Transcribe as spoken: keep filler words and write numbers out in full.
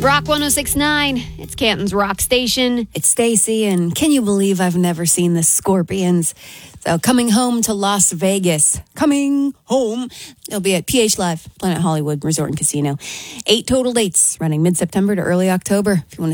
Rock one oh six point nine. It's Canton's Rock Station. It's Stacy, and can you believe I've never seen the Scorpions? So coming home to Las Vegas. Coming home. It'll be at P H Live, Planet Hollywood Resort and Casino. Eight total dates running mid-September to early October. If you want to